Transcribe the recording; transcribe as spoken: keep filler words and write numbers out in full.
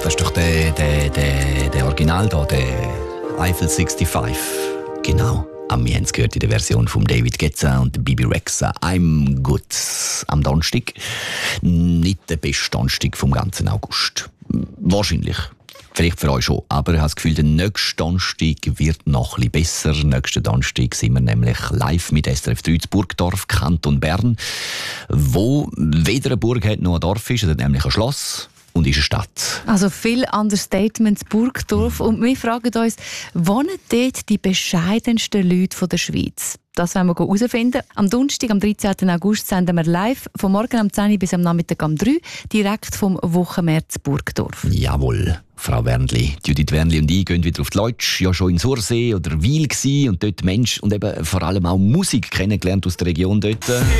Das ist doch der, der, der, der Original da, der Eiffel fünfundsechzig. Genau. Wir haben es gehört in der Version von David Guetta und Bibi Rexha. I'm good. Am Donnerstag. Nicht der beste Donnerstag vom ganzen August. Wahrscheinlich. Vielleicht für euch schon. Aber ich habe das Gefühl, der nächste Donnerstag wird noch ein bisschen besser. Nächsten Donnerstag sind wir nämlich live mit S R F drei zu Burgdorf, Kanton Bern, wo weder eine Burg hat noch ein Dorf ist. Es hat nämlich ein Schloss. Und ist eine Stadt. Also viel Understatements, Burgdorf. Mhm. Und wir fragen uns, wohnen dort die bescheidensten Leute der Schweiz? Das wollen wir herausfinden. Am Donnerstag, am dreizehnten August, senden wir live von morgen um zehn Uhr bis am Nachmittag um drei Uhr direkt vom Wochenmärz Burgdorf. Jawohl, Frau Wernli. Judith Wernli und ich gehen wieder auf die Leutsch, ja schon in Sursee oder Wil gsi und dort Mensch und eben vor allem auch Musik kennengelernt aus der Region dort.